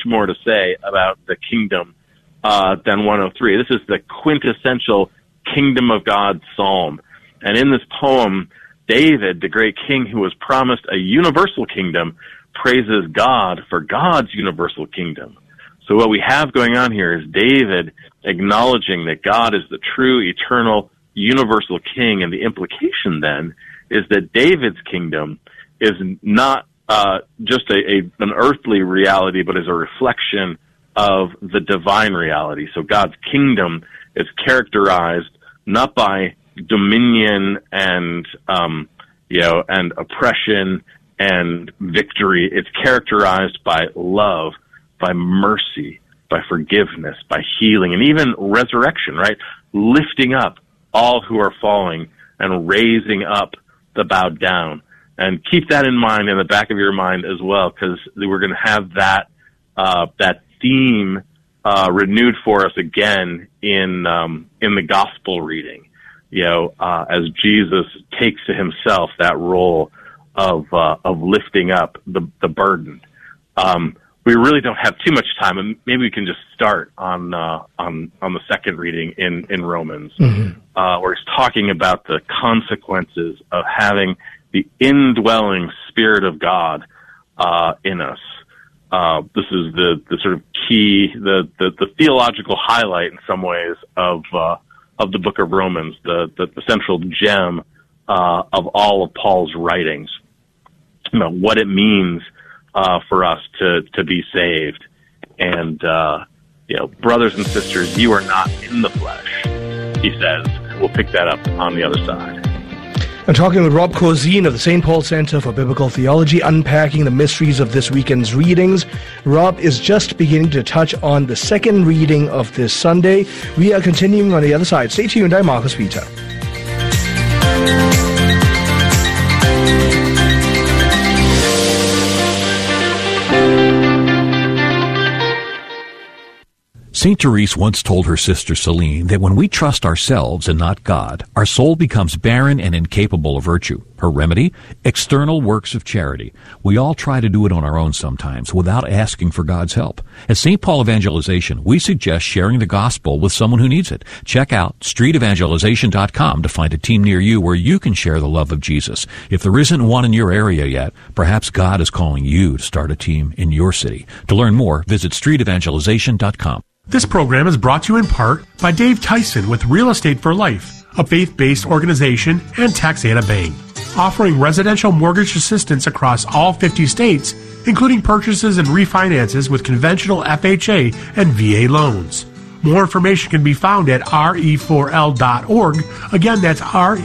much more to say about the kingdom than 103. This is the quintessential kingdom of God psalm. And in this poem, David, the great king who was promised a universal kingdom, praises God for God's universal kingdom. So what we have going on here is David acknowledging that God is the true, eternal, universal king, and the implication then is that David's kingdom is not just an earthly reality, but is a reflection of the divine reality. So God's kingdom is characterized not by dominion and and oppression and victory. It's characterized by love, by mercy, by forgiveness, by healing, and even resurrection, right? Lifting up all who are falling and raising up the bowed down. And keep that in mind in the back of your mind as well, because we're going to have that theme renewed for us again in the gospel reading. As Jesus takes to himself that role of lifting up the burden. We really don't have too much time, and maybe we can just start on the second reading in Romans, where he's talking about the consequences of having the indwelling Spirit of God in us. This is the sort of key, the theological highlight in some ways of the book of Romans, the central gem of all of Paul's writings. What it means for us to be saved. And brothers and sisters, you are not in the flesh, he says. We'll pick that up on the other side. I'm talking with Rob Corzine of the St. Paul Center for Biblical Theology, unpacking the mysteries of this weekend's readings. Rob is just beginning to touch on the second reading of this Sunday. We are continuing on the other side. Stay tuned. I'm Marcus Peter. St. Therese once told her sister Celine that when we trust ourselves and not God, our soul becomes barren and incapable of virtue. Her remedy? External works of charity. We all try to do it on our own sometimes without asking for God's help. At St. Paul Evangelization, we suggest sharing the gospel with someone who needs it. Check out streetevangelization.com to find a team near you where you can share the love of Jesus. If there isn't one in your area yet, perhaps God is calling you to start a team in your city. To learn more, visit streetevangelization.com. This program is brought to you in part by Dave Tyson with Real Estate for Life, a faith-based organization, and Taxana Bank, offering residential mortgage assistance across all 50 states, including purchases and refinances with conventional FHA and VA loans. More information can be found at re4l.org. Again, that's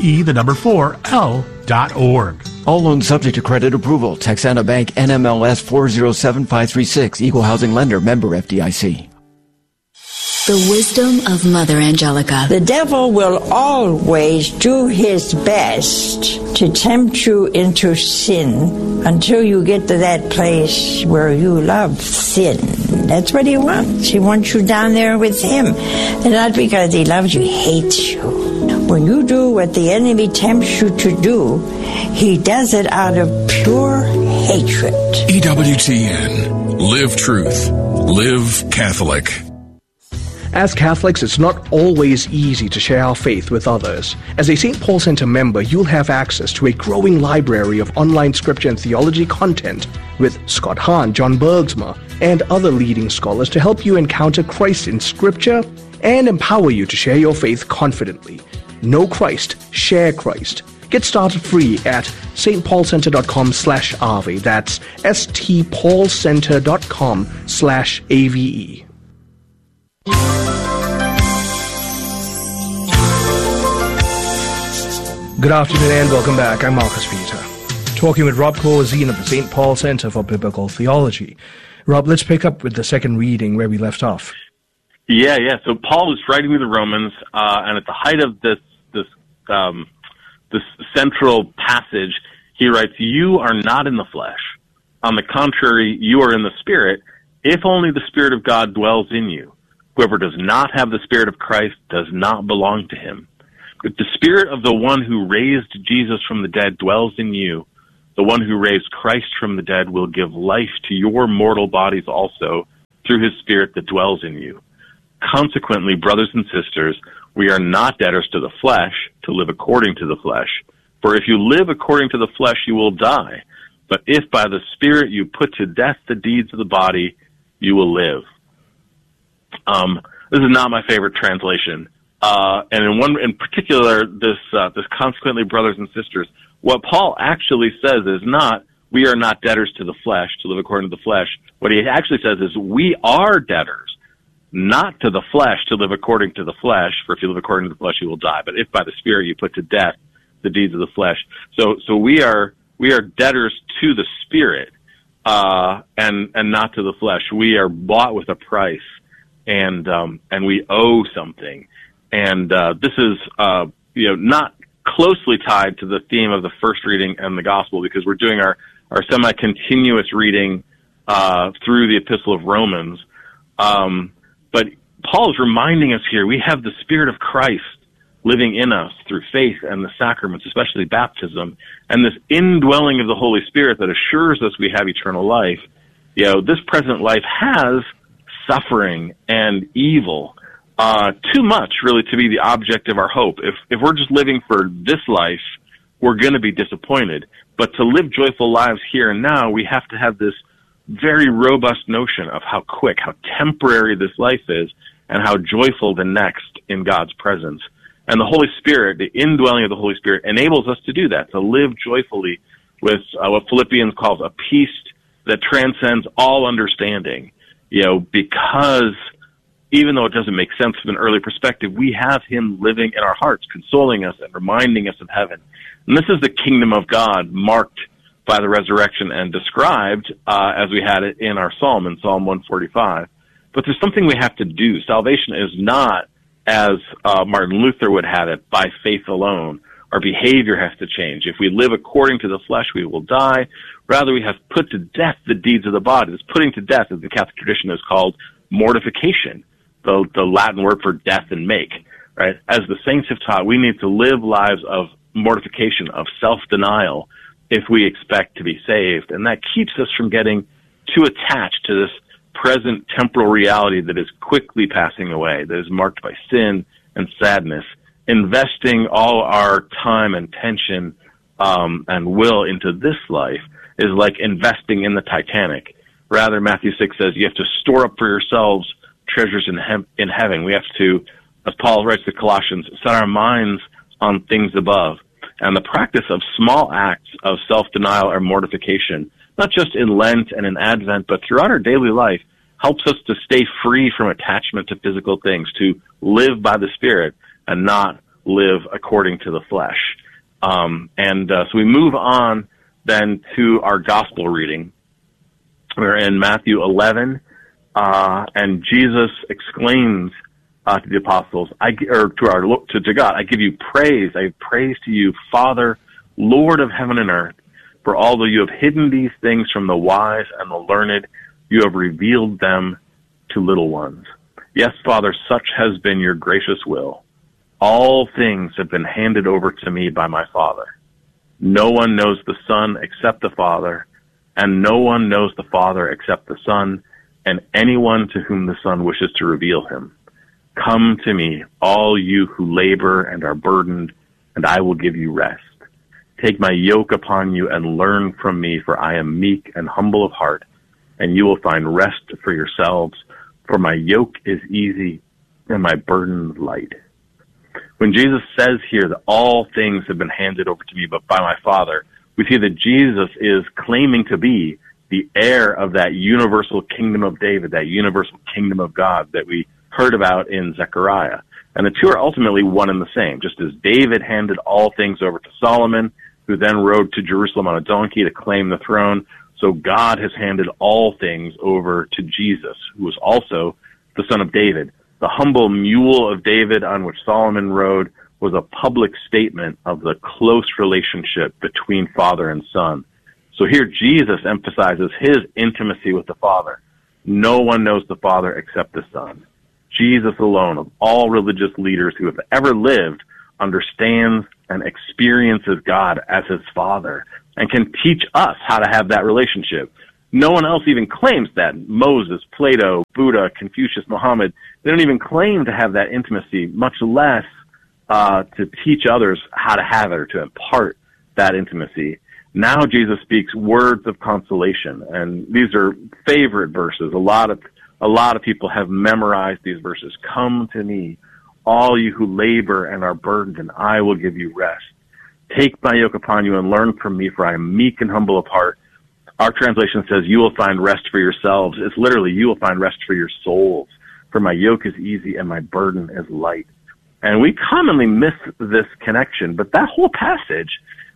re4l.org. All loans subject to credit approval. Taxana Bank, NMLS 407536, Equal Housing Lender, member FDIC. The wisdom of Mother Angelica. The devil will always do his best to tempt you into sin until you get to that place where you love sin. That's what he wants. He wants you down there with him. And not because he loves you, he hates you. When you do what the enemy tempts you to do, he does it out of pure hatred. EWTN. Live truth. Live Catholic. As Catholics, it's not always easy to share our faith with others. As a St. Paul Center member, you'll have access to a growing library of online scripture and theology content with Scott Hahn, John Bergsma, and other leading scholars to help you encounter Christ in Scripture and empower you to share your faith confidently. Know Christ, share Christ. Get started free at stpaulcenter.com/AVE. That's stpaulcenter.com/AVE. Good afternoon and welcome back. I'm Marcus Peter, talking with Rob Corzine of the St. Paul Center for Biblical Theology. Rob, let's pick up with the second reading where we left off. Yeah. So Paul was writing to the Romans, and at the height of this central passage, he writes, "You are not in the flesh. On the contrary, you are in the Spirit, if only the Spirit of God dwells in you. Whoever does not have the Spirit of Christ does not belong to him. If the Spirit of the one who raised Jesus from the dead dwells in you, the one who raised Christ from the dead will give life to your mortal bodies also through his Spirit that dwells in you. Consequently, brothers and sisters, we are not debtors to the flesh to live according to the flesh. For if you live according to the flesh, you will die. But if by the Spirit you put to death the deeds of the body, you will live. This is not my favorite translation. And in particular, this consequently, brothers and sisters, what Paul actually says is not, we are not debtors to the flesh, to live according to the flesh. What he actually says is, we are debtors, not to the flesh, to live according to the flesh, for if you live according to the flesh, you will die. But if by the Spirit you put to death the deeds of the flesh. So we are debtors to the Spirit, and not to the flesh. We are bought with a price, and we owe something. And this is not closely tied to the theme of the first reading and the gospel, because we're doing our semi-continuous reading through the Epistle of Romans. But Paul is reminding us here, we have the Spirit of Christ living in us through faith and the sacraments, especially baptism, and this indwelling of the Holy Spirit that assures us we have eternal life. This present life has suffering and evil, too much really to be the object of our hope. If we're just living for this life, we're going to be disappointed. But to live joyful lives here and now, we have to have this very robust notion of how quick, how temporary this life is, and how joyful the next in God's presence. And the Holy Spirit, the indwelling of the Holy Spirit, enables us to do that, to live joyfully with what Philippians calls a peace that transcends all understanding. Because even though it doesn't make sense from an early perspective, we have him living in our hearts, consoling us and reminding us of heaven. And this is the kingdom of God marked by the resurrection and described as we had it in our psalm, in Psalm 145. But there's something we have to do. Salvation is not, as Martin Luther would have it, by faith alone. Our behavior has to change. If we live according to the flesh, we will die. Rather, we have put to death the deeds of the body. This putting to death, as the Catholic tradition is called, mortification, the Latin word for death and make. Right? As the saints have taught, we need to live lives of mortification, of self-denial, if we expect to be saved. And that keeps us from getting too attached to this present temporal reality that is quickly passing away, that is marked by sin and sadness. Investing all our time and tension and will into this life is like investing in the Titanic. Rather, Matthew 6 says you have to store up for yourselves treasures in heaven. We have to, as Paul writes to Colossians, set our minds on things above. And the practice of small acts of self-denial or mortification, not just in Lent and in Advent, but throughout our daily life, helps us to stay free from attachment to physical things, to live by the Spirit and not live according to the flesh. So we move on then to our gospel reading. We're in Matthew 11, and Jesus exclaims to the apostles, to God, I give you praise. I praise to you, Father, Lord of heaven and earth, for although you have hidden these things from the wise and the learned, you have revealed them to little ones. Yes, Father, such has been your gracious will. All things have been handed over to me by my Father. No one knows the Son except the Father, and no one knows the Father except the Son, and anyone to whom the Son wishes to reveal him. Come to me, all you who labor and are burdened, and I will give you rest. Take my yoke upon you and learn from me, for I am meek and humble of heart, and you will find rest for yourselves, for my yoke is easy and my burden light. When Jesus says here that all things have been handed over to me but by my Father, we see that Jesus is claiming to be the heir of that universal kingdom of David, that universal kingdom of God that we heard about in Zechariah. And the two are ultimately one and the same. Just as David handed all things over to Solomon, who then rode to Jerusalem on a donkey to claim the throne, so God has handed all things over to Jesus, who was also the son of David. The humble mule of David on which Solomon rode was a public statement of the close relationship between Father and Son. So here Jesus emphasizes his intimacy with the Father. No one knows the Father except the Son. Jesus alone, of all religious leaders who have ever lived, understands and experiences God as his Father and can teach us how to have that relationship. No one else even claims that. Moses, Plato, Buddha, Confucius, Muhammad, they don't even claim to have that intimacy, much less to teach others how to have it or to impart that intimacy. Now Jesus speaks words of consolation, and these are favorite verses. A lot of people have memorized these verses. Come to me, all you who labor and are burdened, and I will give you rest. Take my yoke upon you and learn from me, for I am meek and humble of heart. Our translation says, you will find rest for yourselves. It's literally, you will find rest for your souls. For my yoke is easy and my burden is light. And we commonly miss this connection, but that whole passage,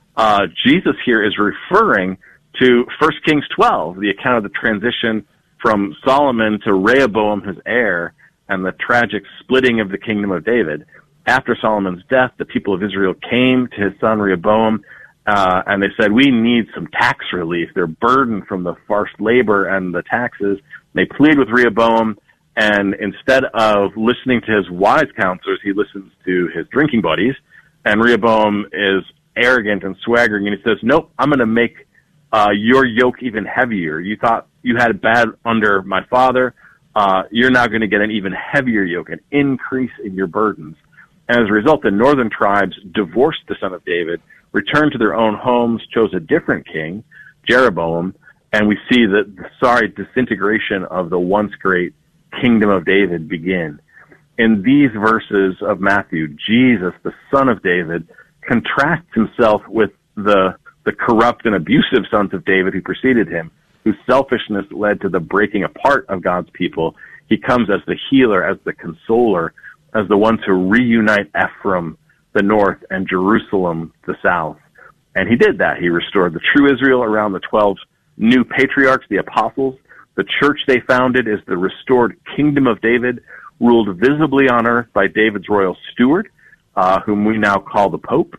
Jesus here is referring to 1 Kings 12, the account of the transition from Solomon to Rehoboam, his heir, and the tragic splitting of the kingdom of David. After Solomon's death, the people of Israel came to his son Rehoboam, and they said, we need some tax relief. They're burdened from the forced labor and the taxes. They plead with Rehoboam, and instead of listening to his wise counselors, he listens to his drinking buddies, and Rehoboam is arrogant and swaggering, and he says, nope, I'm going to make your yoke even heavier. You thought you had it bad under my father. You're now going to get an even heavier yoke, an increase in your burdens. And as a result, the northern tribes divorced the son of David, returned to their own homes, chose a different king, Jeroboam, and we see the disintegration of the once great kingdom of David begin. In these verses of Matthew, Jesus, the son of David, contrasts himself with the corrupt and abusive sons of David who preceded him, whose selfishness led to the breaking apart of God's people. He comes as the healer, as the consoler, as the one to reunite Ephraim, the north, and Jerusalem, the south. And he did that. He restored the true Israel around the 12 new patriarchs, the apostles. The church they founded is the restored kingdom of David, ruled visibly on earth by David's royal steward, whom we now call the Pope.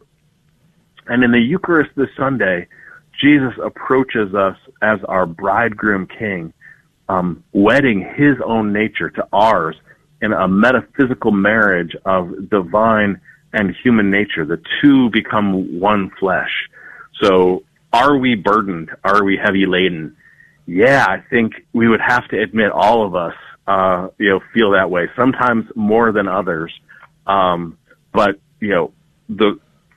And in the Eucharist this Sunday, Jesus approaches us as our bridegroom king, wedding his own nature to ours in a metaphysical marriage of divine and human nature. The two become one flesh. So are we burdened? Are we heavy laden? Yeah, I think we would have to admit all of us, feel that way, sometimes more than others. But, the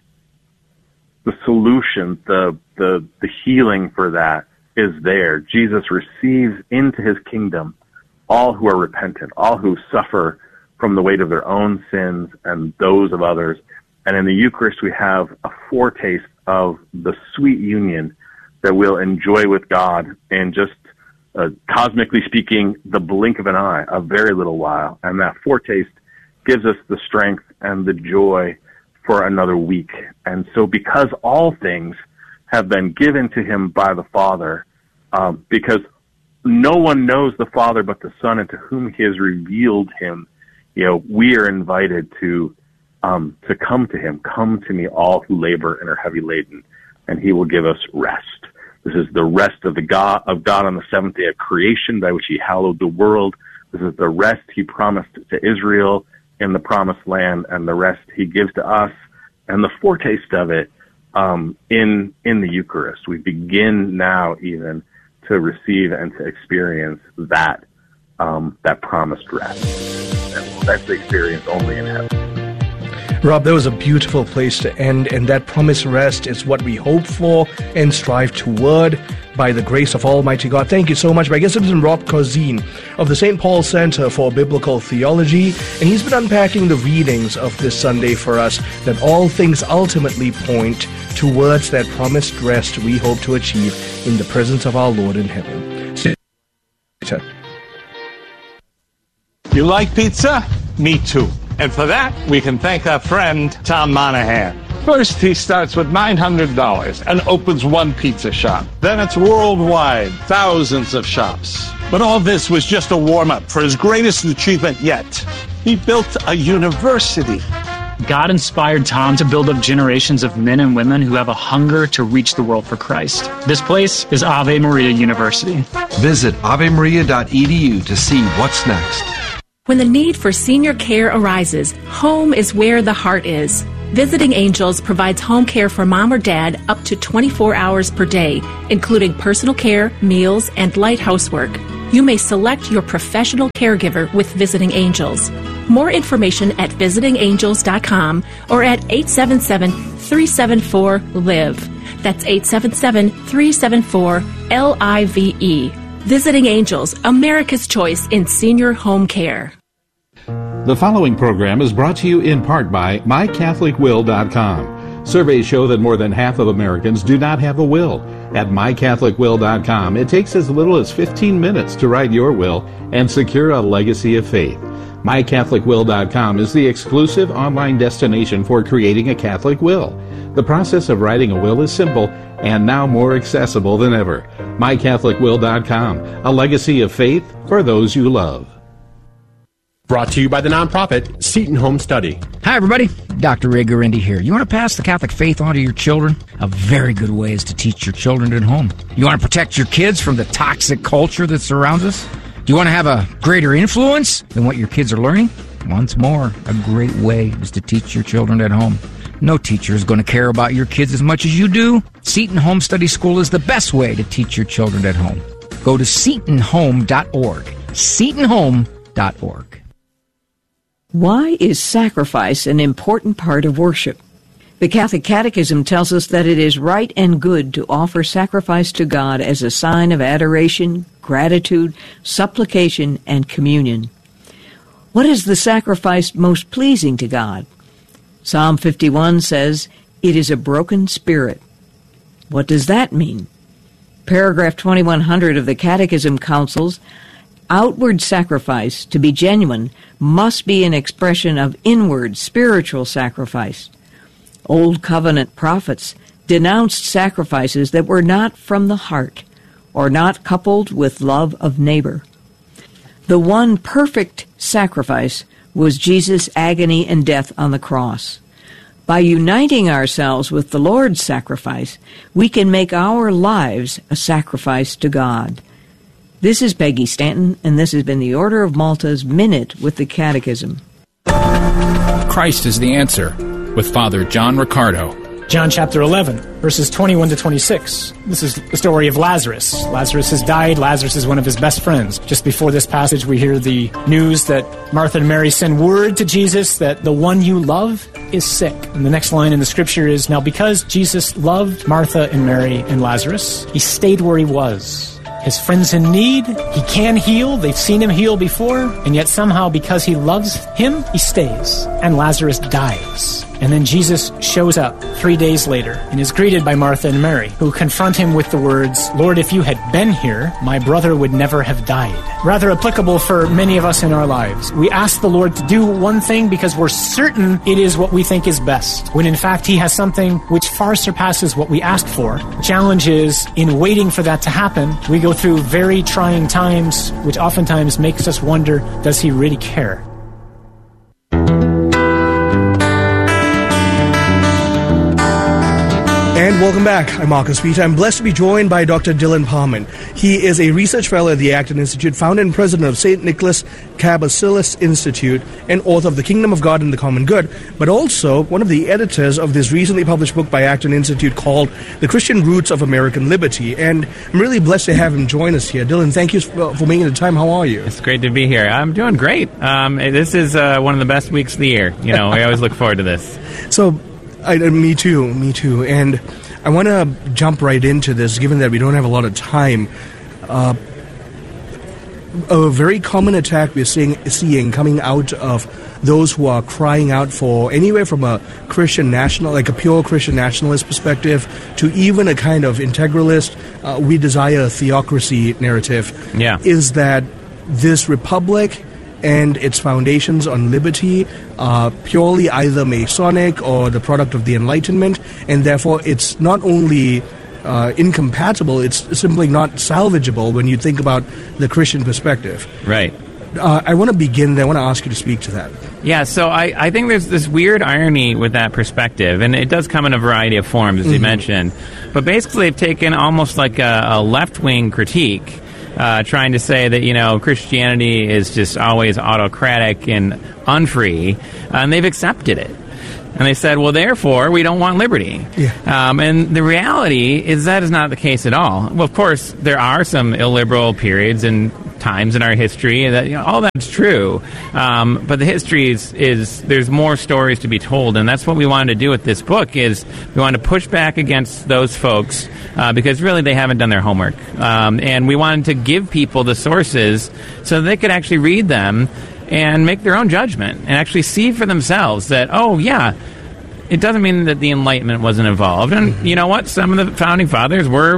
solution, the healing for that is there. Jesus receives into his kingdom all who are repentant, all who suffer from the weight of their own sins and those of others. And in the Eucharist, we have a foretaste of the sweet union that we'll enjoy with God in just, cosmically speaking, the blink of an eye, a very little while. And that foretaste gives us the strength and the joy for another week. And so because all things have been given to him by the Father, because no one knows the Father but the Son, and to whom he has revealed him, we are invited to come to him. Come to me, all who labor and are heavy laden, and he will give us rest. This is the rest of God on the seventh day of creation, by which he hallowed the world. This is the rest he promised to Israel in the promised land, and the rest he gives to us, and the foretaste of it in the Eucharist. We begin now even to receive and to experience that promised rest. And we'll eventually experience only in heaven. Rob, that was a beautiful place to end, and that promised rest is what we hope for and strive toward by the grace of Almighty God. Thank you so much. My guest has been Rob Corzine of the St. Paul Center for Biblical Theology, and he's been unpacking the readings of this Sunday for us, that all things ultimately point towards that promised rest we hope to achieve in the presence of our Lord in heaven. You like pizza? Me too. And for that, we can thank our friend Tom Monahan. First, he starts with $900 and opens one pizza shop. Then it's worldwide, thousands of shops. But all this was just a warm-up for his greatest achievement yet. He built a university. God inspired Tom to build up generations of men and women who have a hunger to reach the world for Christ. This place is Ave Maria University. Visit avemaria.edu to see what's next. When the need for senior care arises, home is where the heart is. Visiting Angels provides home care for mom or dad up to 24 hours per day, including personal care, meals, and light housework. You may select your professional caregiver with Visiting Angels. More information at visitingangels.com or at 877-374-LIVE. That's 877-374-LIVE. Visiting Angels, America's choice in senior home care. The following program is brought to you in part by MyCatholicWill.com. Surveys show that more than half of Americans do not have a will. At MyCatholicWill.com, it takes as little as 15 minutes to write your will and secure a legacy of faith. MyCatholicWill.com is the exclusive online destination for creating a Catholic will. The process of writing a will is simple and now more accessible than ever. MyCatholicWill.com, a legacy of faith for those you love. Brought to you by the nonprofit Seton Home Study. Hi, everybody. Dr. Ray Guarendi here. You want to pass the Catholic faith on to your children? A very good way is to teach your children at home. You want to protect your kids from the toxic culture that surrounds us? Do you want to have a greater influence than what your kids are learning? Once more, a great way is to teach your children at home. No teacher is going to care about your kids as much as you do. Seton Home Study School is the best way to teach your children at home. Go to SetonHome.org. SetonHome.org. Why is sacrifice an important part of worship? The Catholic Catechism tells us that it is right and good to offer sacrifice to God as a sign of adoration, gratitude, supplication, and communion. What is the sacrifice most pleasing to God? Psalm 51 says, "It is a broken spirit." What does that mean? Paragraph 2100 of the Catechism counsels, outward sacrifice, to be genuine, must be an expression of inward spiritual sacrifice. Old Covenant prophets denounced sacrifices that were not from the heart or not coupled with love of neighbor. The one perfect sacrifice was Jesus' agony and death on the cross. By uniting ourselves with the Lord's sacrifice, we can make our lives a sacrifice to God. This is Peggy Stanton, and this has been the Order of Malta's Minute with the Catechism. Christ is the answer, with Father John Riccardo. John chapter 11, verses 21 to 26. This is the story of Lazarus. Lazarus has died. Lazarus is one of his best friends. Just before this passage, we hear the news that Martha and Mary send word to Jesus that the one you love is sick. And the next line in the scripture is, now because Jesus loved Martha and Mary and Lazarus, he stayed where he was. His friend's in need. He can heal. They've seen him heal before. And yet somehow, because he loves him, he stays. And Lazarus dies. And then Jesus shows up 3 days later and is greeted by Martha and Mary, who confront him with the words, "Lord, if you had been here, my brother would never have died." Rather applicable for many of us in our lives. We ask the Lord to do one thing because we're certain it is what we think is best, when in fact he has something which far surpasses what we asked for. The challenge is, in waiting for that to happen, we go through very trying times, which oftentimes makes us wonder, does he really care? And welcome back. I'm Marcus Peter. I'm blessed to be joined by Dr. Dylan Parman. He is a research fellow at the Acton Institute, founder and president of St. Nicholas Cabasilas Institute, and author of The Kingdom of God and the Common Good, but also one of the editors of this recently published book by Acton Institute called The Christian Roots of American Liberty. And I'm really blessed to have him join us here. Dylan, thank you for making the time. How are you? It's great to be here. I'm doing great. This is one of the best weeks of the year. You know, I always look forward to this. So, me too. And I want to jump right into this, given that we don't have a lot of time. A very common attack we're seeing coming out of those who are crying out for anywhere from a Christian national, like a pure Christian nationalist perspective, to even a kind of integralist, we desire a theocracy narrative, is that this republic and its foundations on liberty are purely either Masonic or the product of the Enlightenment, and therefore it's not only incompatible, it's simply not salvageable when you think about the Christian perspective. Right. I want to begin there. I want to ask you to speak to that. Yeah, so I think there's this weird irony with that perspective, and it does come in a variety of forms, as you mentioned. But basically they've taken almost like a left-wing critique, trying to say that, you know, Christianity is just always autocratic and unfree, and they've accepted it. And they said, well, therefore, we don't want liberty. Yeah. And the reality is that is not the case at all. Well, of course, there are some illiberal periods and times in our history that all that's true. But the history is there's more stories to be told, and that's what we wanted to do with this book. Is we wanted to push back against those folks because really they haven't done their homework, and we wanted to give people the sources so that they could actually read them and make their own judgment and actually see for themselves that, oh, yeah, it doesn't mean that the Enlightenment wasn't involved. And you know what? Some of the Founding Fathers were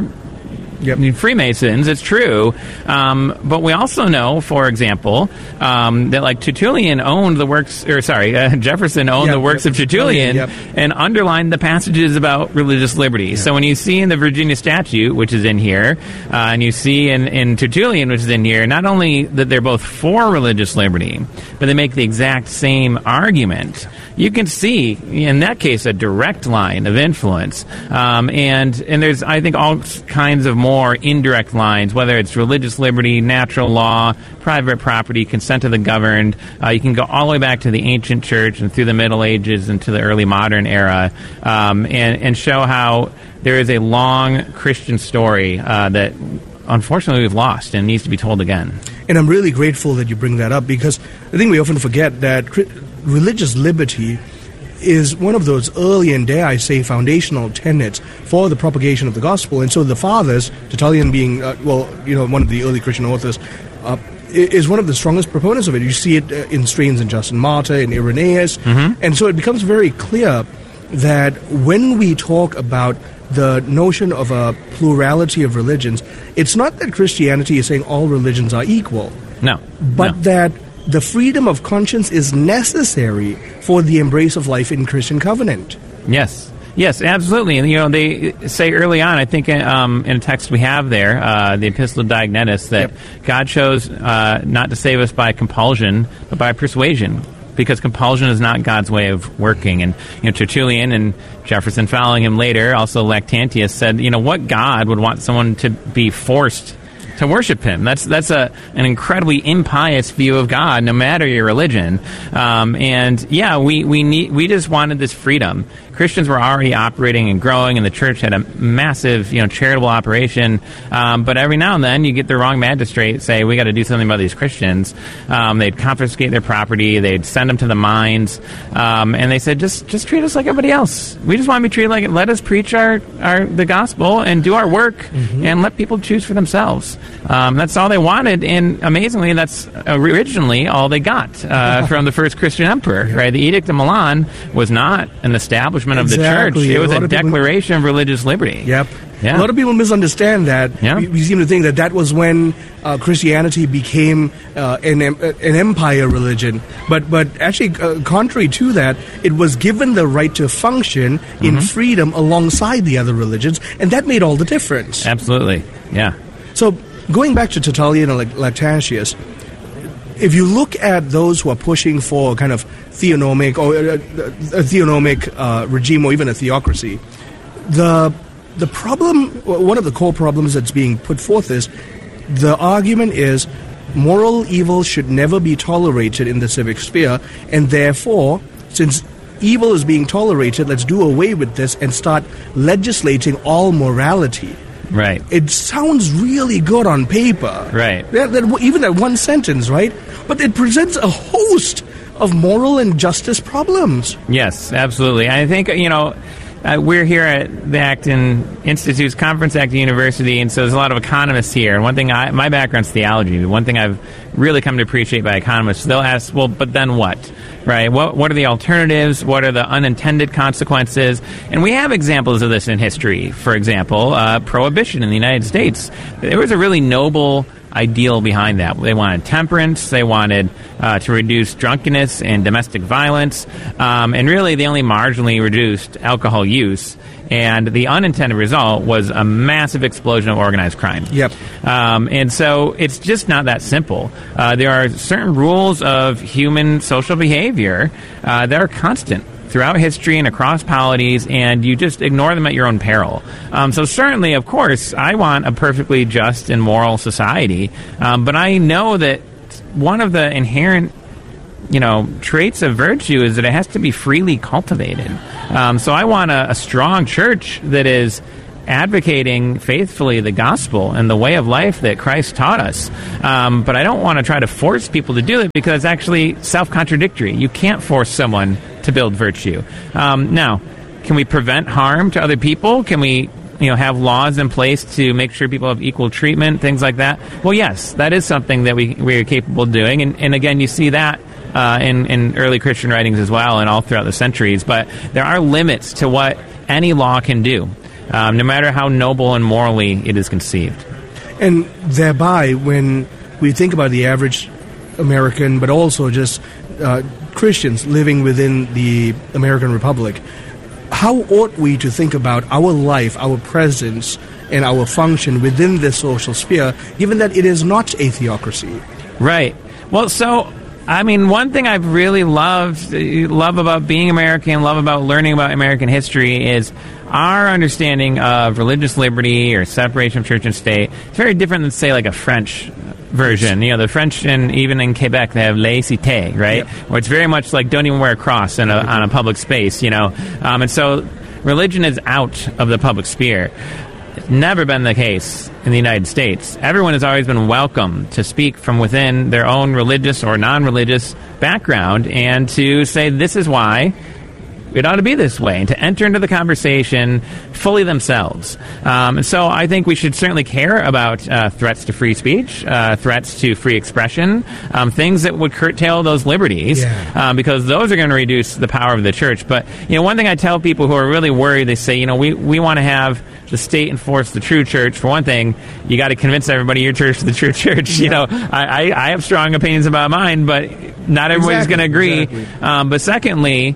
Freemasons, it's true. But we also know, for example, that like Tertullian owned the works, Jefferson owned the works of Tertullian and underlined the passages about religious liberty. So when you see in the Virginia Statute, which is in here, and you see in Tertullian, which is in here, not only that they're both for religious liberty, but they make the exact same argument. You can see, in that case, a direct line of influence. And there's, I think, all kinds of more indirect lines, whether it's religious liberty, natural law, private property, consent of the governed. You can go all the way back to the ancient church and through the Middle Ages and to the early modern era, and show how there is a long Christian story that unfortunately we've lost and needs to be told again. And I'm really grateful that you bring that up, because I think we often forget that religious liberty is one of those early and, dare I say, foundational tenets for the propagation of the gospel. And so the fathers, Tertullian being, one of the early Christian authors, is one of the strongest proponents of it. You see it in strains in Justin Martyr, in Irenaeus. And so it becomes very clear that when we talk about the notion of a plurality of religions, it's not that Christianity is saying all religions are equal. No. But that the freedom of conscience is necessary for the embrace of life in Christian covenant. Yes, absolutely. And, they say early on, I think in a text we have there, the Epistle of Diognetus, that God chose not to save us by compulsion, but by persuasion, because compulsion is not God's way of working. And Tertullian and Jefferson following him later, also Lactantius, said, what God would want someone to be forced to worship him? That's an incredibly impious view of God, no matter your religion. We just wanted this freedom. Christians were already operating and growing, and the church had a massive, charitable operation. But every now and then, you get the wrong magistrate say, "We got to do something about these Christians." They'd confiscate their property. They'd send them to the mines, and they said, "Just treat us like everybody else. We just want to be treated like it. Let us preach the gospel and do our work, and let people choose for themselves." That's all they wanted, and amazingly, that's originally all they got from the first Christian emperor. Right? The Edict of Milan was not an establishment of the church. It was a declaration of religious liberty. Yep. Yeah. A lot of people misunderstand that. Yeah. We seem to think that was when Christianity became an empire religion. But actually, contrary to that, it was given the right to function in freedom alongside the other religions, and that made all the difference. Absolutely. Yeah. So, going back to Tertullian and Lactantius, if you look at those who are pushing for kind of theonomic or a theonomic regime, or even a theocracy, the problem, one of the core problems that's being put forth is the argument is moral evil should never be tolerated in the civic sphere, and therefore, since evil is being tolerated, let's do away with this and start legislating all morality. Right. It sounds really good on paper. Right. Even that one sentence, right? But it presents a host of moral and justice problems. Yes, absolutely. I think, we're here at the Acton Institute's Conference Acton University, and so there's a lot of economists here. And one thing, my background's theology. One thing I've really come to appreciate by economists, they'll ask, well, but then what? Right? What are the alternatives? What are the unintended consequences? And we have examples of this in history. For example, prohibition in the United States. There was a really noble ideal behind that. They wanted temperance. They wanted to reduce drunkenness and domestic violence. And really, they only marginally reduced alcohol use. And the unintended result was a massive explosion of organized crime. Yep. And so it's just not that simple. There are certain rules of human social behavior that are constant throughout history and across polities, and you just ignore them at your own peril. So certainly, of course, I want a perfectly just and moral society, but I know that one of the inherent traits of virtue is that it has to be freely cultivated. So I want a strong church that is advocating faithfully the gospel and the way of life that Christ taught us. But I don't want to try to force people to do it because it's actually self-contradictory. You can't force someone to build virtue. Now, can we prevent harm to other people? Can we have laws in place to make sure people have equal treatment, things like that? Well, yes, that is something that we are capable of doing. And again, you see that in early Christian writings as well and all throughout the centuries. But there are limits to what any law can do, no matter how noble and morally it is conceived. And thereby, when we think about the average American, but also just Christians living within the American Republic, how ought we to think about our life, our presence, and our function within this social sphere, given that it is not a theocracy? Right. Well, so, one thing I've really love about being American, love about learning about American history is our understanding of religious liberty or separation of church and state. It's very different than, say, like a French version. The French, and even in Quebec, they have laïcité, right? Yep. Where it's very much like don't even wear a cross on a public space, And so religion is out of the public sphere. It's never been the case in the United States. Everyone has always been welcome to speak from within their own religious or non-religious background and to say this is why it ought to be this way, and to enter into the conversation fully themselves. And so I think we should certainly care about threats to free speech, threats to free expression, things that would curtail those liberties, because those are going to reduce the power of the church. But, one thing I tell people who are really worried, they say, we want to have the state enforce the true church. For one thing, you got to convince everybody your church is the true church. I have strong opinions about mine, but not everybody's going to agree. Exactly. But secondly,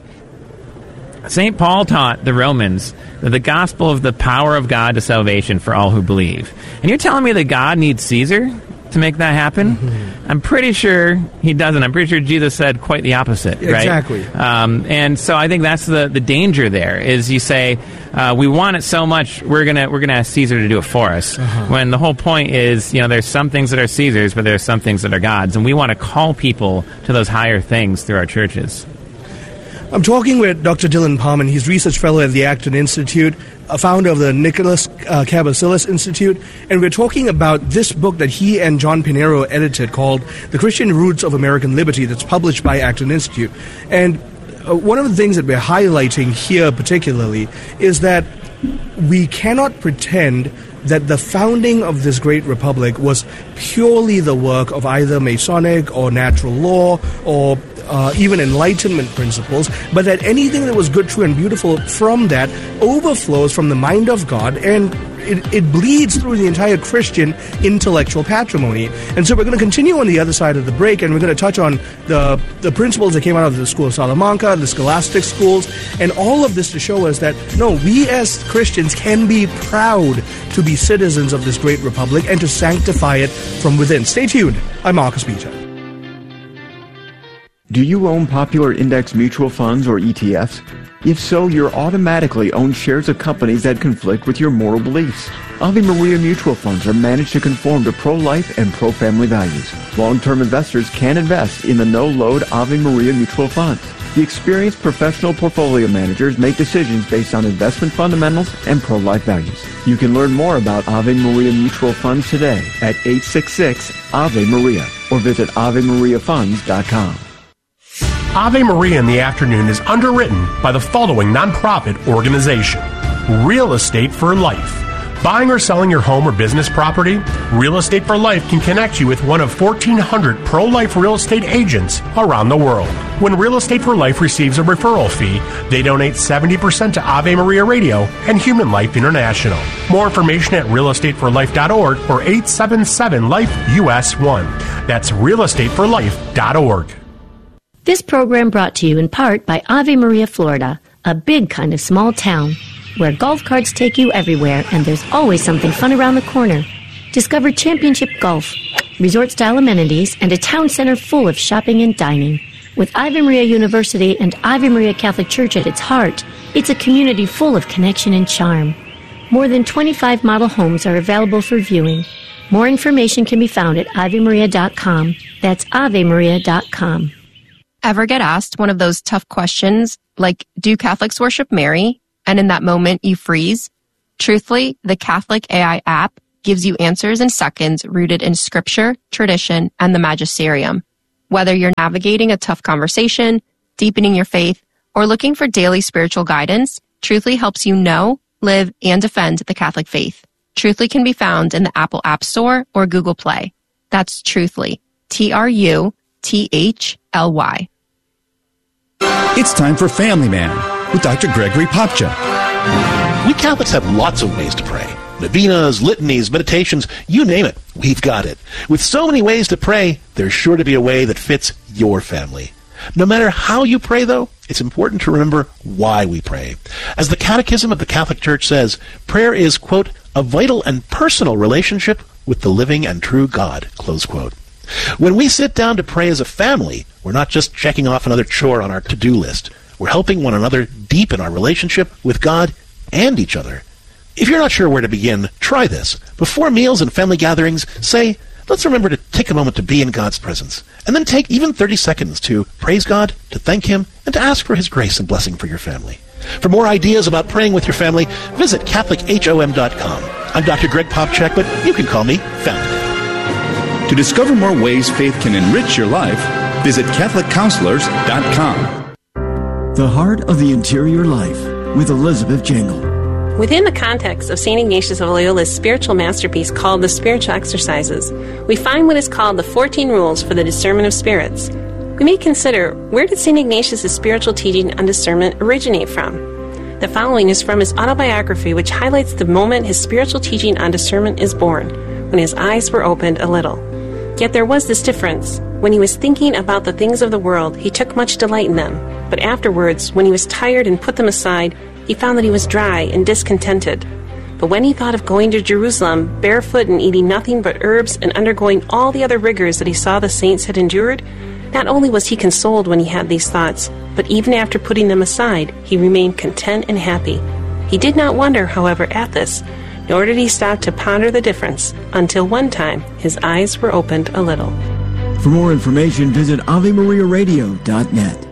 St. Paul taught the Romans that the gospel of the power of God to salvation for all who believe. And you're telling me that God needs Caesar to make that happen? Mm-hmm. I'm pretty sure he doesn't. I'm pretty sure Jesus said quite the opposite, right? Exactly. And so I think that's the danger there, is you say, we want it so much, we're gonna ask Caesar to do it for us. Uh-huh. When the whole point is, there's some things that are Caesar's, but there's some things that are God's. And we want to call people to those higher things through our churches. I'm talking with Dr. Dylan Parman. He's research fellow at the Acton Institute, a founder of the Nicholas Cabasilas Institute, and we're talking about this book that he and John Pinero edited called The Christian Roots of American Liberty, that's published by Acton Institute. And one of the things that we're highlighting here particularly is that we cannot pretend that the founding of this great republic was purely the work of either Masonic or natural law or even Enlightenment principles, but that anything that was good, true, and beautiful from that overflows from the mind of God, and it bleeds through the entire Christian intellectual patrimony. And so we're going to continue on the other side of the break, and we're going to touch on the principles that came out of the School of Salamanca, the scholastic schools, and all of this to show us that, no, we as Christians can be proud to be citizens of this great republic and to sanctify it from within. Stay tuned. I'm Marcus Peter. Do you own popular index mutual funds or ETFs? If so, you're automatically own shares of companies that conflict with your moral beliefs. Ave Maria mutual funds are managed to conform to pro-life and pro-family values. Long-term investors can invest in the no-load Ave Maria mutual funds. The experienced professional portfolio managers make decisions based on investment fundamentals and pro-life values. You can learn more about Ave Maria mutual funds today at 866-AVE-MARIA or visit AveMariaFunds.com. Ave Maria in the Afternoon is underwritten by the following nonprofit organization: Real Estate for Life. Buying or selling your home or business property? Real Estate for Life can connect you with one of 1,400 pro-life real estate agents around the world. When Real Estate for Life receives a referral fee, they donate 70% to Ave Maria Radio and Human Life International. More information at realestateforlife.org or 877-LIFE-US1. That's realestateforlife.org. This program brought to you in part by Ave Maria, Florida, a big kind of small town where golf carts take you everywhere and there's always something fun around the corner. Discover championship golf, resort-style amenities, and a town center full of shopping and dining. With Ave Maria University and Ave Maria Catholic Church at its heart, it's a community full of connection and charm. More than 25 model homes are available for viewing. More information can be found at AveMaria.com. That's AveMaria.com. Ever get asked one of those tough questions like, do Catholics worship Mary? And in that moment you freeze? Truthfully, the Catholic AI app gives you answers in seconds rooted in scripture, tradition, and the magisterium. Whether you're navigating a tough conversation, deepening your faith, or looking for daily spiritual guidance, Truthfully helps you know, live, and defend the Catholic faith. Truthfully can be found in the Apple App Store or Google Play. That's Truthfully. Truthly. It's time for Family Man with Dr. Gregory Popcak. We Catholics have lots of ways to pray. Novenas, litanies, meditations, you name it, we've got it. With so many ways to pray, there's sure to be a way that fits your family. No matter how you pray, though, it's important to remember why we pray. As the Catechism of the Catholic Church says, prayer is, quote, a vital and personal relationship with the living and true God, close quote. When we sit down to pray as a family, we're not just checking off another chore on our to-do list. We're helping one another deepen our relationship with God and each other. If you're not sure where to begin, try this. Before meals and family gatherings, say, let's remember to take a moment to be in God's presence. And then take even 30 seconds to praise God, to thank Him, and to ask for His grace and blessing for your family. For more ideas about praying with your family, visit CatholicHOM.com. I'm Dr. Greg Popcak, but you can call me Family Man. To discover more ways faith can enrich your life, visit CatholicCounselors.com. The Heart of the Interior Life with Elizabeth Jangle. Within the context of St. Ignatius of Loyola's spiritual masterpiece called The Spiritual Exercises, we find what is called the 14 Rules for the Discernment of Spirits. We may consider, where did St. Ignatius' spiritual teaching on discernment originate from? The following is from his autobiography, which highlights the moment his spiritual teaching on discernment is born, when his eyes were opened a little. Yet there was this difference. When he was thinking about the things of the world, he took much delight in them. But afterwards, when he was tired and put them aside, he found that he was dry and discontented. But when he thought of going to Jerusalem, barefoot and eating nothing but herbs and undergoing all the other rigors that he saw the saints had endured, not only was he consoled when he had these thoughts, but even after putting them aside, he remained content and happy. He did not wonder, however, at this, nor did he stop to ponder the difference, until one time his eyes were opened a little. For more information, visit AveMariaRadio.net.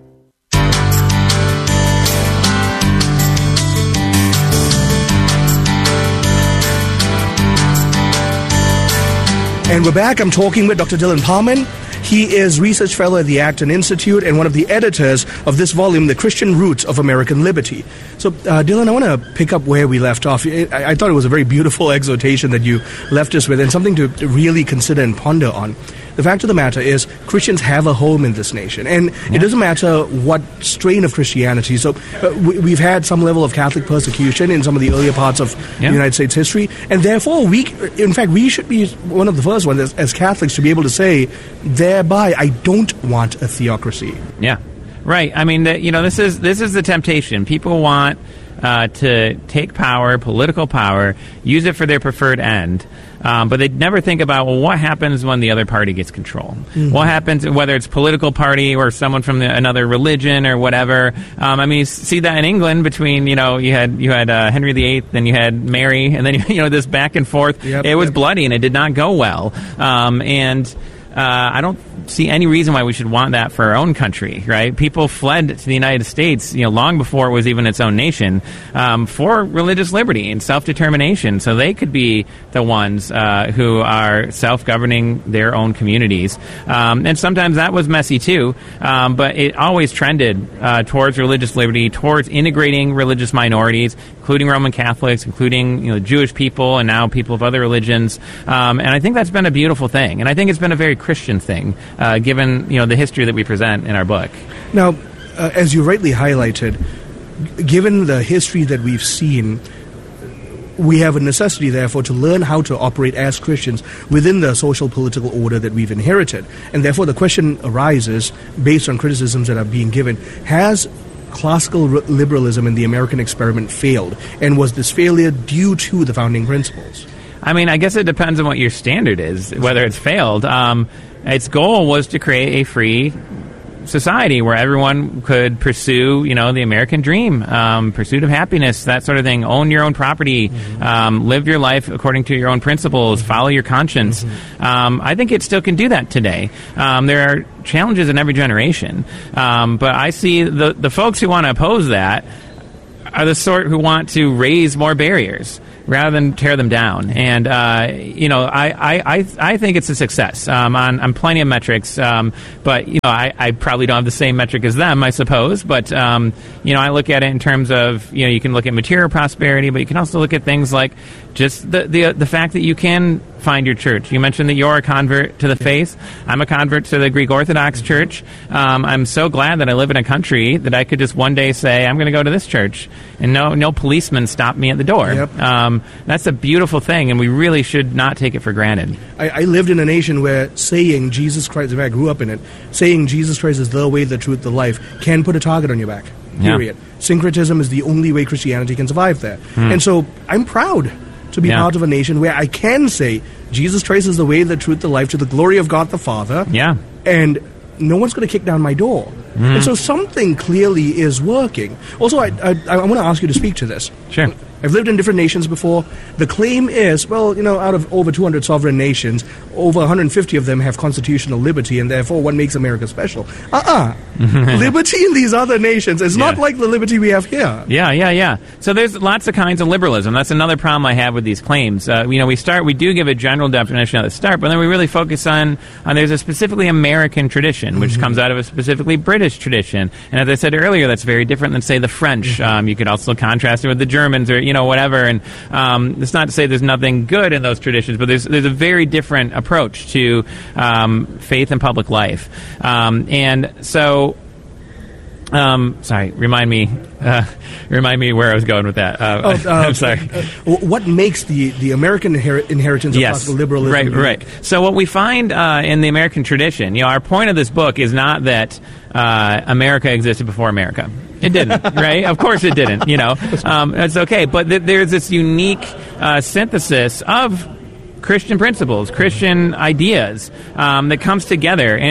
And we're back. I'm talking with Dr. Dylan Parman. He is Research Fellow at the Acton Institute and one of the editors of this volume, The Christian Roots of American Liberty. So, Dylan, I want to pick up where we left off. I thought it was a very beautiful exhortation that you left us with and something to really consider and ponder on. The fact of the matter is Christians have a home in this nation, and it doesn't matter what strain of Christianity. So we've had some level of Catholic persecution in some of the earlier parts of United States history, and therefore we should be one of the first ones as Catholics to be able to say, thereby, I don't want a theocracy. Yeah, right. I mean, this is the temptation. People want to take power, political power, use it for their preferred end. But they never think about, well, what happens when the other party gets control? Mm-hmm. What happens, whether it's political party or someone from another religion or whatever? I mean, you see that in England between, you had Henry VIII and you had Mary, and then, this back and forth. It was bloody and it did not go well. I don't see any reason why we should want that for our own country, right? People fled to the United States, long before it was even its own nation, for religious liberty and self-determination, so they could be the ones who are self-governing their own communities. And sometimes that was messy too, but it always trended towards religious liberty, towards integrating religious minorities, including Roman Catholics, including Jewish people, and now people of other religions. And I think that's been a beautiful thing, and I think it's been a very Christian thing, given the history that we present in our book. Now, as you rightly highlighted, given the history that we've seen, we have a necessity, therefore, to learn how to operate as Christians within the social political order that we've inherited. And therefore, the question arises, based on criticisms that are being given, has classical liberalism in the American experiment failed? And was this failure due to the founding principles? I mean, I guess it depends on what your standard is, whether it's failed. Its goal was to create a free society where everyone could pursue, the American dream, pursuit of happiness, that sort of thing. Own your own property, live your life according to your own principles, follow your conscience. I think it still can do that today. There are challenges in every generation, but I see the folks who want to oppose that are the sort who want to raise more barriers rather than tear them down. And, I think it's a success on plenty of metrics. But, I probably don't have the same metric as them, I suppose. But, I look at it in terms of, you can look at material prosperity, but you can also look at things like just the fact that you can find your church. You mentioned that you're a convert to the faith. I'm a convert to the Greek Orthodox Church. I'm so glad that I live in a country that I could just one day say, I'm going to go to this church, and no policeman stopped me at the door. Yep. That's a beautiful thing, and we really should not take it for granted. I lived in a nation where saying Jesus Christ, I grew up in it, saying Jesus Christ is the way, the truth, the life, can put a target on your back, period. Yeah. Syncretism is the only way Christianity can survive there. And so I'm proud to be part of a nation where I can say Jesus Christ is the way, the truth, the life, to the glory of God the Father. Yeah. And no one's going to kick down my door. And so something clearly is working. Also, I want to ask you to speak to this. Sure. I've lived in different nations before. The claim is, out of over 200 sovereign nations, over 150 of them have constitutional liberty, and therefore what makes America special? Liberty in these other nations is not like the liberty we have here. Yeah. So there's lots of kinds of liberalism. That's another problem I have with these claims. We do give a general definition at the start, but then we really focus on there's a specifically American tradition, which comes out of a specifically British tradition. And as I said earlier, that's very different than, say, the French. You could also contrast it with the Germans or, whatever. And it's not to say there's nothing good in those traditions, but there's a very different approach to faith and public life. And so, sorry, remind me where I was going with that. I'm sorry. What makes the American inheritance of classical liberalism? Right. So what we find in the American tradition, our point of this book is not that America existed before America. It didn't, right? Of course it didn't, It's okay. But there's this unique synthesis of Christian principles, Christian ideas that comes together in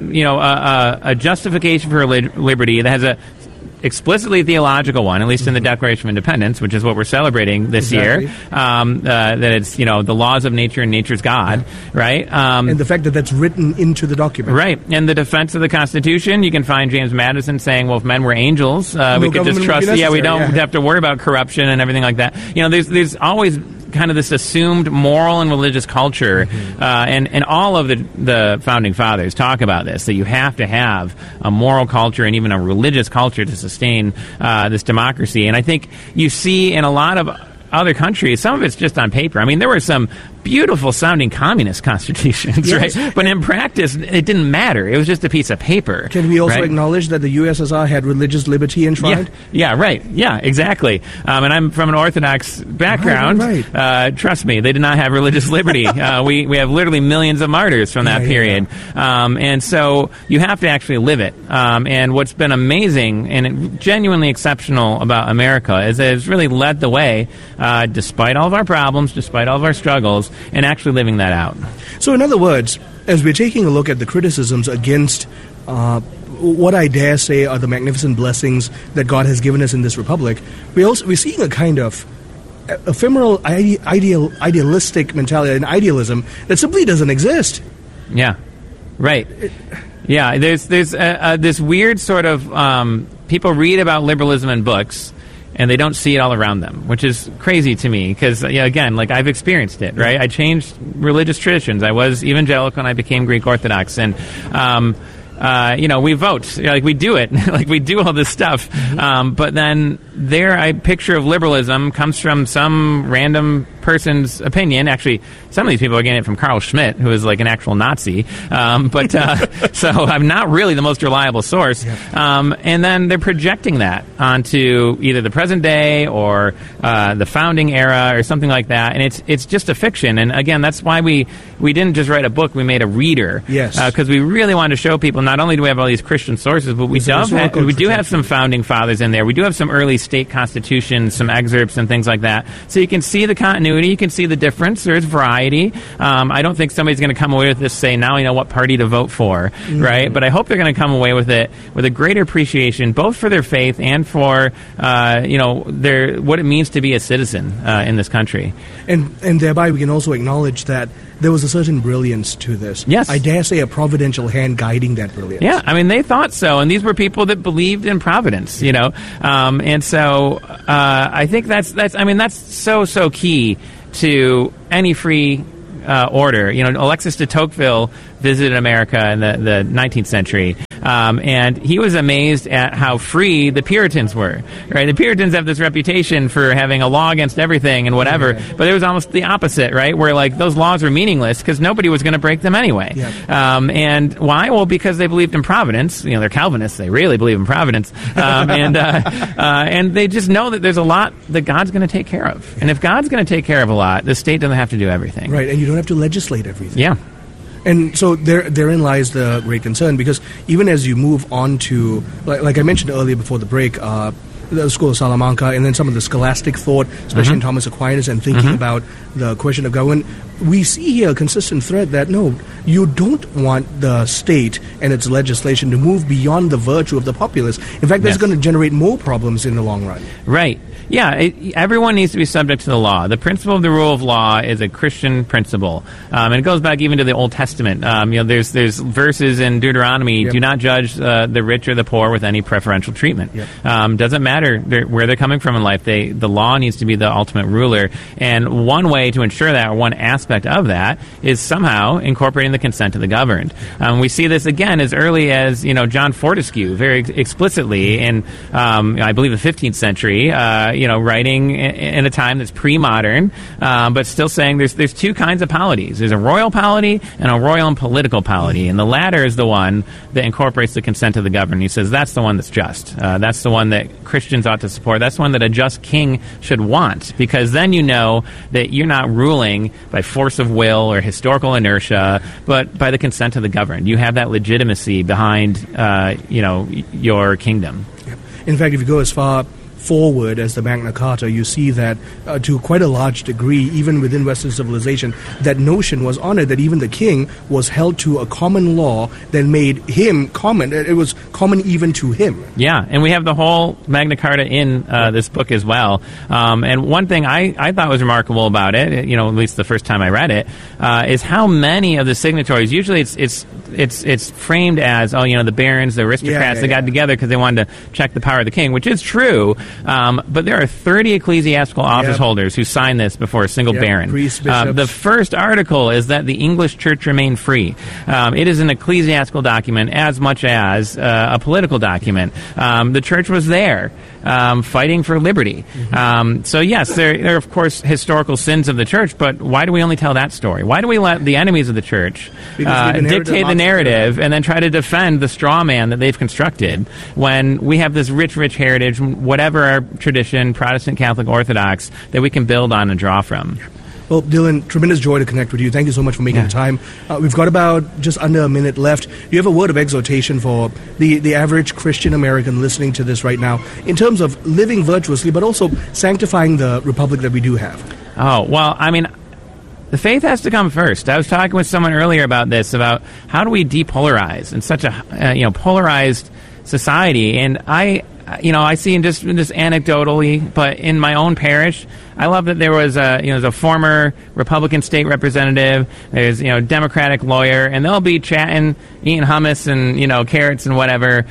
a justification for liberty that has a explicitly theological one, at least in the Declaration of Independence, which is what we're celebrating this year, that it's, the laws of nature and nature's God, right? And the fact that that's written into the document. Right. And the defense of the Constitution, you can find James Madison saying, well, if men were angels, we could just trust, we don't have to worry about corruption and everything like that. There's always kind of this assumed moral and religious culture, and all of the founding fathers talk about this, that you have to have a moral culture and even a religious culture to sustain this democracy. And I think you see in a lot of other countries, some of it's just on paper. I mean, there were some beautiful sounding communist constitutions, right? But in practice, it didn't matter. It was just a piece of paper. Can we also acknowledge that the USSR had religious liberty enshrined? Yeah, right. Yeah, exactly. And I'm from an Orthodox background. Right. Trust me, they did not have religious liberty. We have literally millions of martyrs from that period. And so you have to actually live it. And what's been amazing and genuinely exceptional about America is that it's really led the way, despite all of our problems, despite all of our struggles, and actually living that out. So in other words, as we're taking a look at the criticisms against what I dare say are the magnificent blessings that God has given us in this republic, we're seeing a kind of ephemeral, idealistic mentality, an idealism that simply doesn't exist. Yeah, right. Yeah, there's this weird sort of people read about liberalism in books, and they don't see it all around them, which is crazy to me because, again, like I've experienced it, right? I changed religious traditions. I was evangelical and I became Greek Orthodox. And, we vote. Like, we do it. Like, we do all this stuff. But then a picture of liberalism comes from some random person's opinion. Actually, some of these people are getting it from Carl Schmitt, who is like an actual Nazi. So I'm not really the most reliable source. And then they're projecting that onto either the present day or the founding era or something like that. And it's just a fiction. And again, that's why we didn't just write a book. We made a reader. Yes. Because we really wanted to show people not only do we have all these Christian sources, but we do have some founding fathers in there. We do have some early state constitutions, some excerpts and things like that. So you can see the continuity continuity. You can see the difference. There's variety. I don't think somebody's going to come away with this say, now I know what party to vote for, right? But I hope they're going to come away with it with a greater appreciation, both for their faith and for, what it means to be a citizen in this country. And thereby we can also acknowledge that there was a certain brilliance to this. Yes. I dare say a providential hand guiding that brilliance. Yeah, I mean, they thought so, and these were people that believed in providence, and so I think that's so key to any free order. Alexis de Tocqueville visited America in the 19th century, and he was amazed at how free the Puritans were. Right, the Puritans have this reputation for having a law against everything and whatever, but it was almost the opposite, right? Where like those laws were meaningless because nobody was going to break them anyway. And why? Well, because they believed in providence. They're Calvinists; they really believe in providence, and they just know that there's a lot that God's going to take care of. And if God's going to take care of a lot, the state doesn't have to do everything. Right, and you don't have to legislate everything. Yeah. And so therein lies the great concern, because even as you move on to, like I mentioned earlier before the break, the School of Salamanca, and then some of the scholastic thought, especially in Thomas Aquinas, and thinking about the question of government, we see here a consistent thread that, no, you don't want the state and its legislation to move beyond the virtue of the populace. In fact, that's going to generate more problems in the long run. Right. Yeah, everyone needs to be subject to the law. The principle of the rule of law is a Christian principle, and it goes back even to the Old Testament. There's verses in Deuteronomy: do not judge the rich or the poor with any preferential treatment. Doesn't matter where they're coming from in life. The law needs to be the ultimate ruler, and one way to ensure that, or one aspect of that, is somehow incorporating the consent of the governed. We see this again as early as John Fortescue, very explicitly in I believe the 15th century. Writing in a time that's pre-modern, but still saying there's two kinds of polities. There's a royal polity and a royal and political polity, and the latter is the one that incorporates the consent of the governed. He says that's the one that's just. That's the one that Christians ought to support. That's the one that a just king should want, because then you know that you're not ruling by force of will or historical inertia, but by the consent of the governed. You have that legitimacy behind, your kingdom. In fact, if you go as far forward as the Magna Carta, you see that to quite a large degree, even within Western civilization, that notion was honored, that even the king was held to a common law that made him common. It was common even to him. Yeah, and we have the whole Magna Carta in this book as well. And one thing I thought was remarkable about it, at least the first time I read it, is how many of the signatories, usually it's framed as, the barons, the aristocrats, they got together because they wanted to check the power of the king, which is true. But there are 30 ecclesiastical office holders who signed this before a single baron. Priests, bishops. The first article is that the English church remained free. It is an ecclesiastical document as much as a political document. The church was there fighting for liberty. So yes, there are of course historical sins of the church, but why do we only tell that story? Why do we let the enemies of the church dictate the narrative and then try to defend the straw man that they've constructed when we have this rich heritage, whatever our tradition, Protestant, Catholic, Orthodox, that we can build on and draw from? Well, Dylan, tremendous joy to connect with you. Thank you so much for making the time. We've got about just under a minute left. Do you have a word of exhortation for the average Christian American listening to this right now in terms of living virtuously, but also sanctifying the republic that we do have? Oh, well, I mean, the faith has to come first. I was talking with someone earlier about this, about how do we depolarize in such a polarized society, and I see just anecdotally, but in my own parish, I love that there was a former Republican state representative, there's Democratic lawyer, and they'll be chatting, eating hummus and carrots and whatever,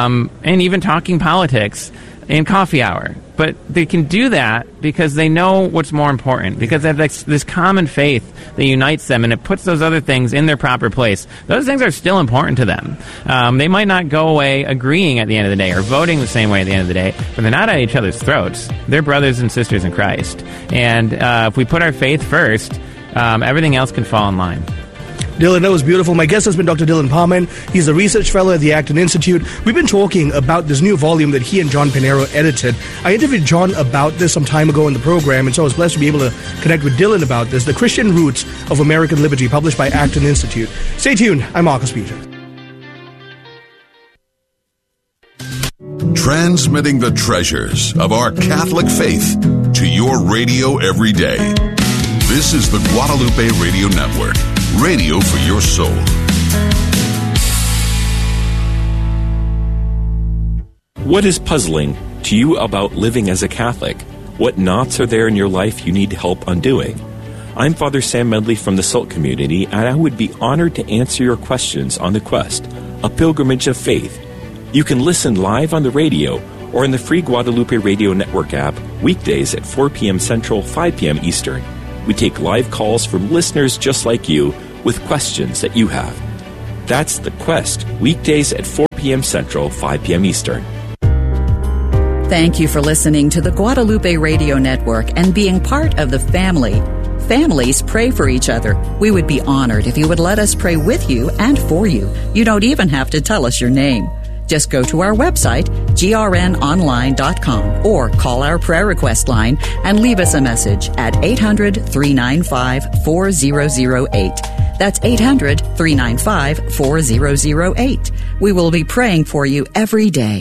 and even talking politics in coffee hour. But they can do that because they know what's more important, because they have this common faith that unites them, and it puts those other things in their proper place. Those things are still important to them. They might not go away agreeing at the end of the day or voting the same way at the end of the day, but they're not at each other's throats. They're brothers and sisters in Christ. And if we put our faith first, everything else can fall in line. Dylan, that was beautiful. My guest has been Dr. Dylan Parman. He's a research fellow at the Acton Institute. We've been talking about this new volume that he and John Pinero edited. I interviewed John about this some time ago in the program, and so I was blessed to be able to connect with Dylan about this, The Christian Roots of American Liberty, published by Acton Institute. Stay tuned. I'm Marcus Peters. Transmitting the treasures of our Catholic faith to your radio every day. This is the Guadalupe Radio Network, radio for your soul. What is puzzling to you about living as a Catholic? What knots are there in your life you need help undoing? I'm Father Sam Medley from the SALT community, and I would be honored to answer your questions on The Quest, a pilgrimage of faith. You can listen live on the radio or in the free Guadalupe Radio Network app weekdays at 4 p.m. Central, 5 p.m. Eastern. We take live calls from listeners just like you with questions that you have. That's The Quest, weekdays at 4 p.m. Central, 5 p.m. Eastern. Thank you for listening to the Guadalupe Radio Network and being part of the family. Families pray for each other. We would be honored if you would let us pray with you and for you. You don't even have to tell us your name. Just go to our website, grnonline.com, or call our prayer request line and leave us a message at 800-395-4008. That's 800-395-4008. We will be praying for you every day.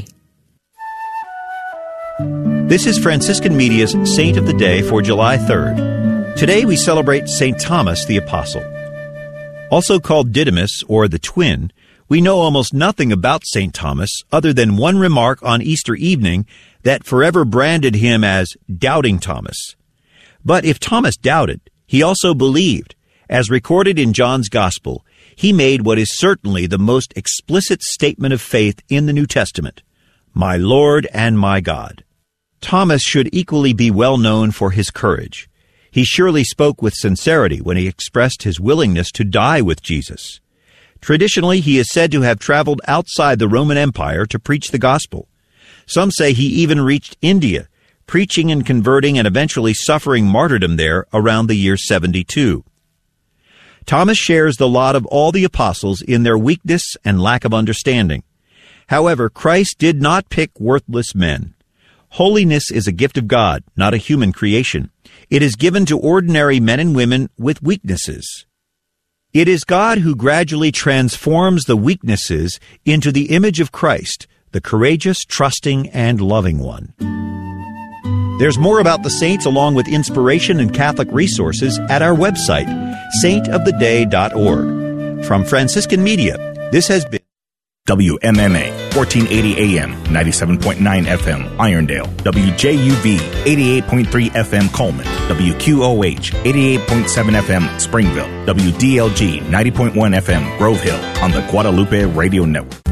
This is Franciscan Media's Saint of the Day for July 3rd. Today we celebrate St. Thomas the Apostle. Also called Didymus, or the Twin, we know almost nothing about St. Thomas other than one remark on Easter evening that forever branded him as Doubting Thomas. But if Thomas doubted, he also believed. As recorded in John's Gospel, he made what is certainly the most explicit statement of faith in the New Testament, "My Lord and my God." Thomas should equally be well known for his courage. He surely spoke with sincerity when he expressed his willingness to die with Jesus. Traditionally, he is said to have traveled outside the Roman Empire to preach the gospel. Some say he even reached India, preaching and converting and eventually suffering martyrdom there around the year 72. Thomas shares the lot of all the apostles in their weakness and lack of understanding. However, Christ did not pick worthless men. Holiness is a gift of God, not a human creation. It is given to ordinary men and women with weaknesses. It is God who gradually transforms the weaknesses into the image of Christ, the courageous, trusting, and loving one. There's more about the saints along with inspiration and Catholic resources at our website, saintoftheday.org. From Franciscan Media, this has been WMMA, 1480 AM, 97.9 FM, Irondale. WJUV, 88.3 FM, Coleman. WQOH, 88.7 FM, Springville. WDLG, 90.1 FM, Grove Hill, on the Guadalupe Radio Network.